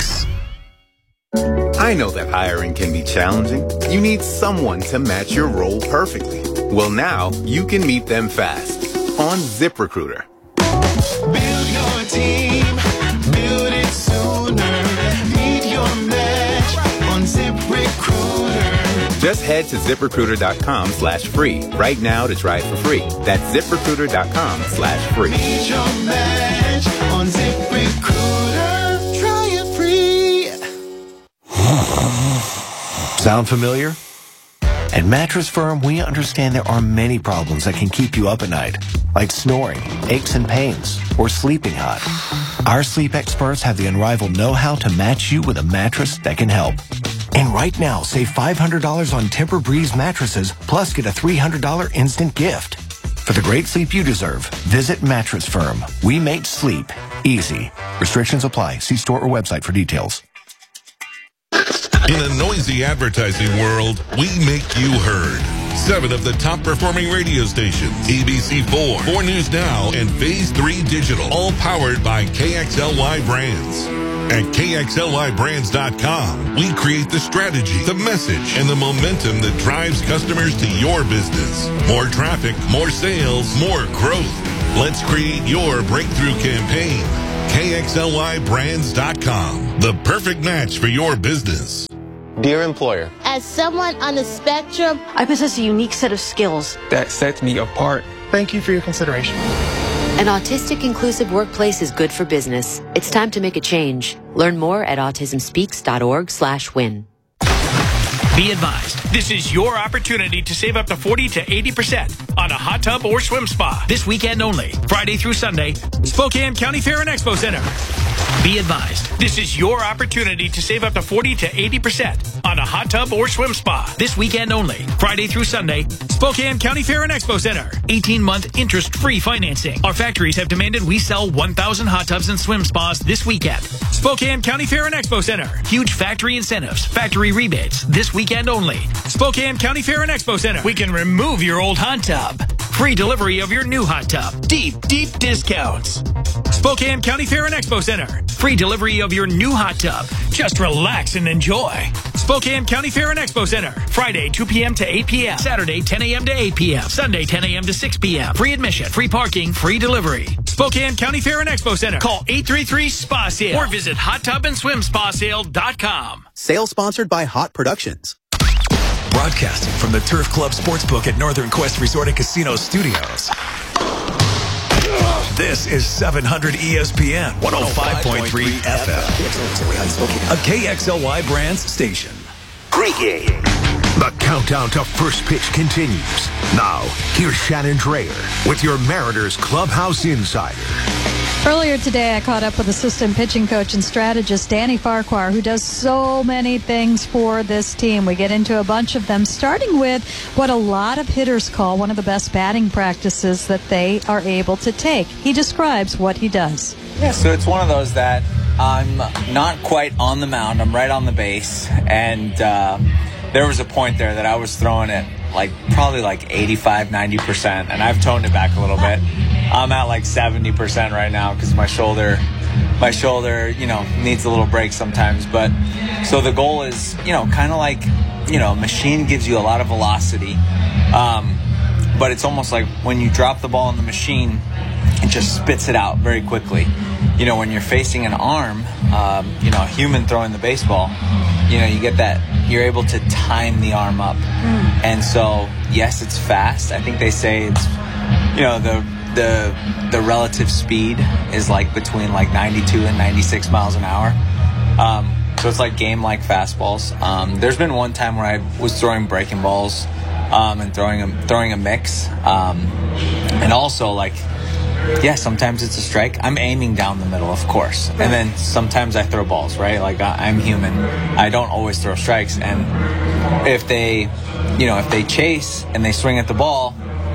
I know that hiring can be challenging. You need someone to match your role perfectly. Well, now you can meet them fast on ZipRecruiter. Build your team, build it sooner. Meet your match on ZipRecruiter. Just head to ZipRecruiter.com/free right now to try it for free. That's ZipRecruiter.com/free. Meet your match on ZipRecruiter. Try it free. Sound familiar? At Mattress Firm, we understand there are many problems that can keep you up at night, like snoring, aches and pains, or sleeping hot. Our sleep experts have the unrivaled know-how to match you with a mattress that can help. And right now, save $500 on Tempur-Breeze mattresses, plus get a $300 instant gift. For the great sleep you deserve, visit Mattress Firm. We make sleep easy. Restrictions apply. See store or website for details. In a noisy advertising world, we make you heard. 7 of the top performing radio stations, ABC4, 4 News Now, and Phase 3 Digital, all powered by KXLY Brands. At KXLYBrands.com, we create the strategy, the message, and the momentum that drives customers to your business. More traffic, more sales, more growth. Let's create your breakthrough campaign. KXLYBrands.com, the perfect match for your business. Dear employer, as someone on the spectrum, I possess a unique set of skills that sets me apart. Thank you for your consideration. An autistic inclusive workplace is good for business. It's time to make a change. Learn more at autismspeaks.org/win. Be advised, this is your opportunity to save up to 40 to 80% on a hot tub or swim spa this weekend only, Friday through Sunday, Spokane County Fair and Expo Center. Be advised, this is your opportunity to save up to 40 to 80% on a hot tub or swim spa this weekend only, Friday through Sunday, Spokane County Fair and Expo Center. 18-month interest-free financing. Our factories have demanded we sell 1,000 hot tubs and swim spas this weekend. Spokane County Fair and Expo Center. Huge factory incentives, factory rebates this weekend only. Spokane County Fair and Expo Center. We can remove your old hot tub. Free delivery of your new hot tub. Deep, deep discounts. Spokane County Fair and Expo Center. Free delivery of your new hot tub. Just relax and enjoy. Spokane County Fair and Expo Center. Friday, 2 p.m. to 8 p.m. Saturday, 10 a.m. to 8 p.m. Sunday, 10 a.m. to 6 p.m. Free admission, free parking, free delivery. Spokane County Fair and Expo Center. Call 833-SPA-SALE or visit hottubandSwimSpaSale.com. Sale sponsored by Hot Productions. Broadcasting from the Turf Club Sportsbook at Northern Quest Resort and Casino Studios. This is 700 ESPN 105.3 FM. A KXLY Brands station. Pre-game. The countdown to first pitch continues. Now, here's Shannon Drayer with your Mariners Clubhouse Insider. Earlier today, I caught up with assistant pitching coach and strategist Danny Farquhar, who does so many things for this team. We get into a bunch of them, starting with what a lot of hitters call one of the best batting practices that they are able to take. He describes what he does. Yeah, so it's one of those that I'm not quite on the mound. I'm right on the base. And there was a point there that I was throwing it probably 85, 90%. And I've toned it back a little bit. I'm at 70% right now because my shoulder, needs a little break sometimes. But so the goal is, kind of machine gives you a lot of velocity. But it's almost like when you drop the ball in the machine, it just spits it out very quickly. When you're facing an arm, a human throwing the baseball, you get that, you're able to time the arm up. And so, yes, it's fast. I think they say it's, the relative speed is between 92 and 96 miles an hour. So it's game-like fastballs. There's been one time where I was throwing breaking balls and throwing a mix. And also sometimes it's a strike. I'm aiming down the middle, of course. And then sometimes I throw balls, right? I'm human. I don't always throw strikes. And if they chase and they swing at the ball,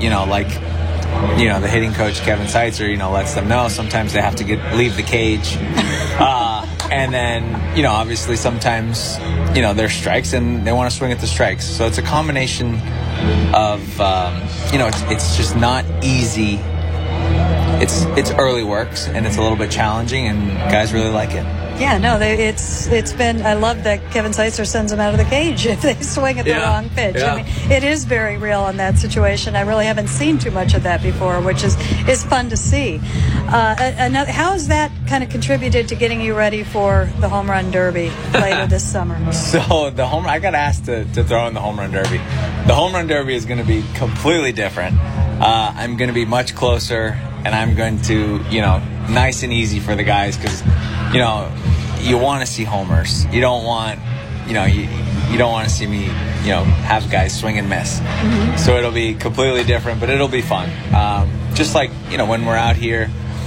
the hitting coach, Kevin Seitzer, lets them know sometimes they have to leave the cage. And then, obviously sometimes, there's strikes and they want to swing at the strikes. So it's a combination of, it's just not easy. It's early works and it's a little bit challenging and guys really like it. Yeah, no, it's been, I love that Kevin Seitzer sends them out of the cage if they swing at the wrong pitch. Yeah. I mean, it is very real in that situation. I really haven't seen too much of that before, which is fun to see. How has that kind of contributed to getting you ready for the Home Run Derby later this summer? So I got asked to throw in the Home Run Derby. The Home Run Derby is going to be completely different. I'm going to be much closer, and I'm going to, nice and easy for the guys because, you want to see homers. You don't want, you don't want to see me, have guys swing and miss. Mm-hmm. So it'll be completely different, but it'll be fun. Just when we're out here,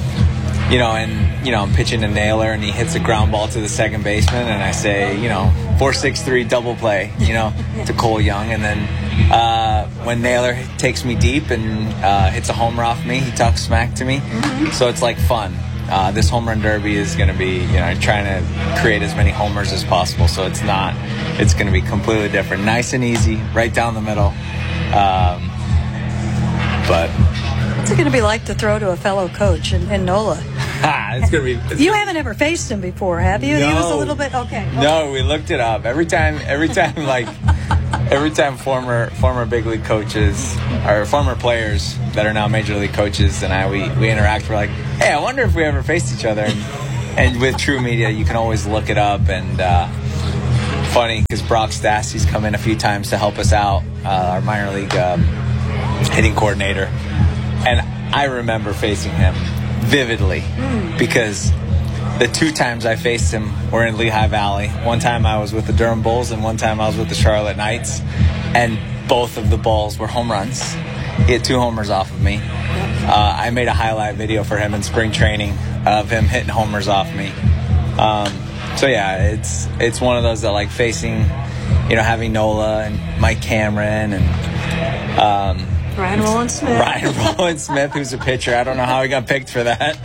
I'm pitching to Naylor and he hits a ground ball to the second baseman and I say, 4-6-3 double play, to Cole Young. And then, when Naylor takes me deep and hits a homer off me, he talks smack to me. So it's like fun. This home run derby is going to be, trying to create as many homers as possible. So it's going to be completely different. Nice and easy, right down the middle. But what's it going to be like to throw to a fellow coach in NOLA? It's going to be. You haven't ever faced him before, have you? No. He was a little bit okay. No, we looked it up. Every time former big league coaches or former players that are now major league coaches and we interact, we're like, hey, I wonder if we ever faced each other. And with True Media, you can always look it up. And funny because Brock Stassi's come in a few times to help us out, our minor league hitting coordinator, and I remember facing him vividly because the 2 times I faced him were in Lehigh Valley. One time I was with the Durham Bulls and one time I was with the Charlotte Knights, and both of the balls were home runs. He had 2 homers off of me. I made a highlight video for him in spring training of him hitting homers off me. So yeah, it's one of those that like facing, having Nola and Mike Cameron and Ryan Rowland Smith, who's a pitcher. I don't know how he got picked for that.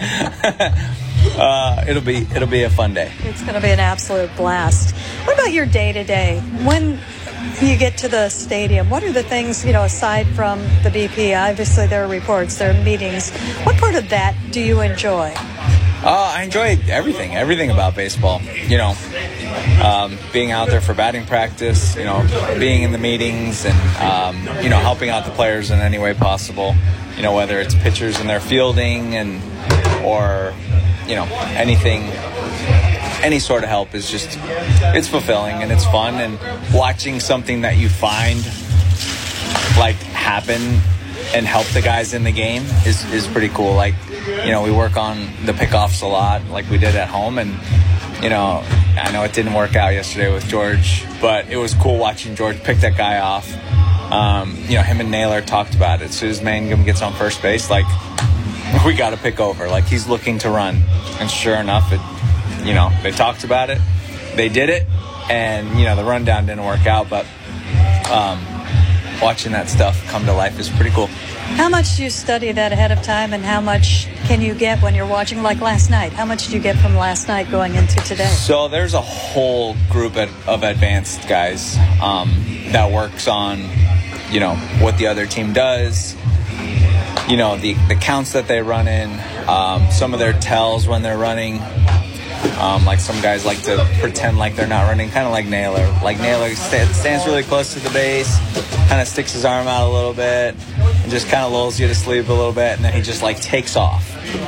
It'll be a fun day. It's going to be an absolute blast. What about your day-to-day? When you get to the stadium, what are the things, aside from the BP? Obviously, there are reports, there are meetings. What part of that do you enjoy? I enjoy everything about baseball. Being out there for batting practice, being in the meetings and, helping out the players in any way possible, whether it's pitchers in their fielding or anything, any sort of help is just, it's fulfilling and it's fun. And watching something that you find like happen and help the guys in the game is pretty cool. Like, we work on the pickoffs a lot like we did at home, and I know it didn't work out yesterday with George, but it was cool watching George pick that guy off. Him and Naylor talked about it. As soon as Mangum gets on first base, like, we got to pick over. Like, he's looking to run. And sure enough, they talked about it. They did it. And, the rundown didn't work out. But watching that stuff come to life is pretty cool. How much do you study that ahead of time, and how much can you get when you're watching, like last night? How much do you get from last night going into today? So there's a whole group of advanced guys that works on, what the other team does, the counts that they run in, some of their tells when they're running. Like some guys like to pretend like they're not running, kind of like Naylor. Like Naylor stands really close to the base, kind of sticks his arm out a little bit, and just kind of lulls you to sleep a little bit, and then he just like takes off.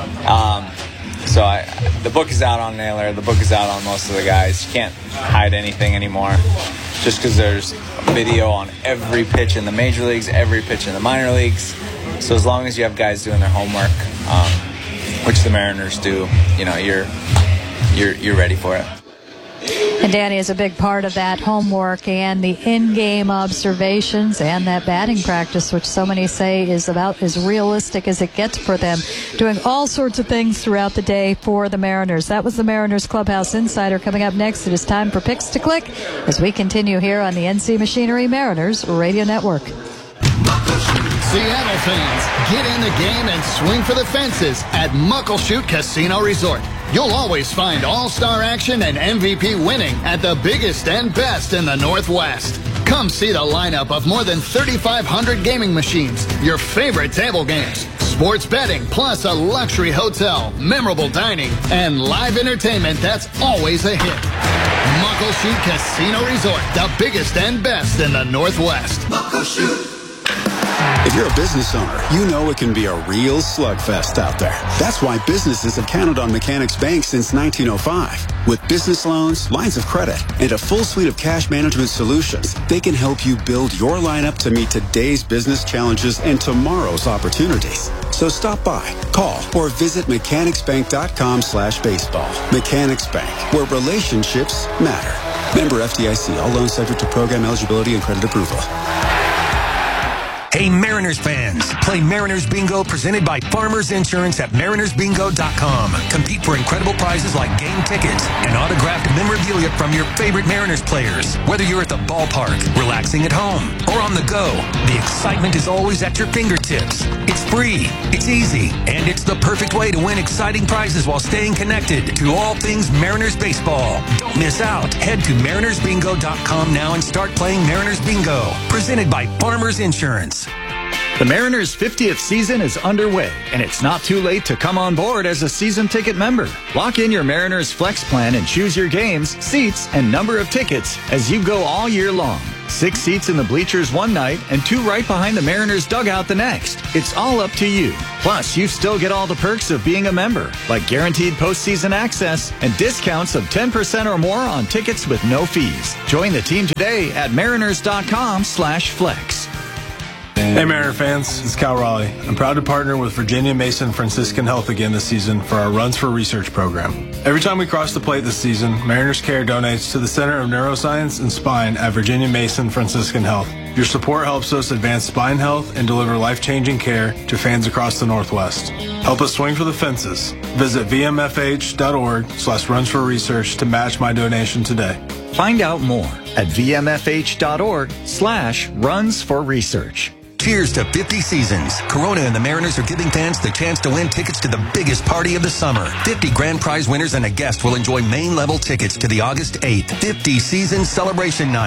So the book is out on Naylor. The book is out on most of the guys. You can't hide anything anymore, just because there's video on every pitch in the major leagues, every pitch in the minor leagues. So as long as you have guys doing their homework, which the Mariners do, you're ready for it. And Danny is a big part of that homework and the in-game observations and that batting practice, which so many say is about as realistic as it gets for them, doing all sorts of things throughout the day for the Mariners. That was the Mariners Clubhouse Insider. Coming up next, it is time for Picks to Click as we continue here on the NC Machinery Mariners Radio Network. Seattle fans, get in the game and swing for the fences at Muckleshoot Casino Resort. You'll always find all-star action and MVP winning at the biggest and best in the Northwest. Come see the lineup of more than 3,500 gaming machines, your favorite table games, sports betting, plus a luxury hotel, memorable dining, and live entertainment that's always a hit. Muckleshoot Casino Resort, the biggest and best in the Northwest. Muckleshoot. If you're a business owner, you know it can be a real slugfest out there. That's why businesses have counted on Mechanics Bank since 1905. With business loans, lines of credit, and a full suite of cash management solutions, they can help you build your lineup to meet today's business challenges and tomorrow's opportunities. So stop by, call, or visit mechanicsbank.com/baseball. Mechanics Bank, where relationships matter. Member FDIC. All loans subject to program eligibility and credit approval. Hey, Mariners fans, play Mariners Bingo presented by Farmers Insurance at marinersbingo.com. Compete for incredible prizes like game tickets and autographed memorabilia from your favorite Mariners players. Whether you're at the ballpark, relaxing at home, or on the go, the excitement is always at your fingertips. It's free, it's easy, and it's the perfect way to win exciting prizes while staying connected to all things Mariners baseball. Don't miss out. Head to marinersbingo.com now and start playing Mariners Bingo, presented by Farmers Insurance. The Mariners' 50th season is underway, and it's not too late to come on board as a season ticket member. Lock in your Mariners Flex plan and choose your games, seats, and number of tickets as you go all year long. 6 seats in the bleachers one night and 2 right behind the Mariners dugout the next. It's all up to you. Plus, you still get all the perks of being a member, like guaranteed postseason access and discounts of 10% or more on tickets with no fees. Join the team today at mariners.com/flex. Hey Mariner fans, it's Cal Raleigh. I'm proud to partner with Virginia Mason Franciscan Health again this season for our Runs for Research program. Every time we cross the plate this season, Mariners Care donates to the Center of Neuroscience and Spine at Virginia Mason Franciscan Health. Your support helps us advance spine health and deliver life-changing care to fans across the Northwest. Help us swing for the fences. Visit vmfh.org/runsforresearch to match my donation today. Find out more at vmfh.org/runsforresearch. Cheers to 50 seasons. Corona and the Mariners are giving fans the chance to win tickets to the biggest party of the summer. 50 grand prize winners and a guest will enjoy main level tickets to the August 8th 50 season celebration night.